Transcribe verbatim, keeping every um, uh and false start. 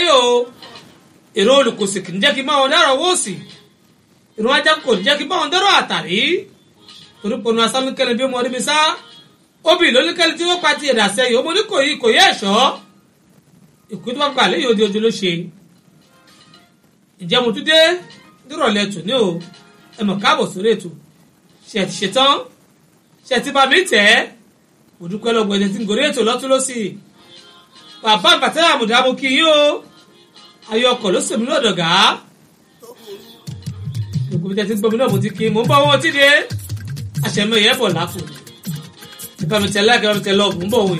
láyò èrò olùkòsì kì í jẹ́ kí n bá wọn dárò owó òsì ìrún ajá kò ní jẹ́ kí n bá wọn dárò àtàrí toríponu asánúkẹ́ni bí ọmọdé mi sá obì lóníkẹ́ni tí wọ́n pa ti ẹ̀dà sẹ́yìn ọmọdé kò yí kò yẹ ẹ̀ṣọ́ ìkú tó bá pa àléyìn odi ojú ló ṣe ìjẹ́ mo tún dé nírọ̀lẹ́ tù ní o ẹ mọ̀ káàbọ̀ sórí ètò ṣe ti ṣetán ṣe ti bá mi tẹ̀ ẹ́ mo dúpẹ́ lọ́gbọ̀ ẹni tí ń gorí ètò lọ́tún lọ́sì bàbá bàtẹ́ àmùdá mo kí yín o ayọ̀ ọkọ̀ ló sèmi lọ́dọ̀gá gbogbo ìjẹ́ tí ń gbọ́ mi náà mo ti kí mo ń bọ́ owó tí de àṣẹmọ ìyẹ́bọ̀ láfò ìbámi tẹ láìka ìbámi tẹ lọ́ọ̀bù ń bọ̀ wọ̀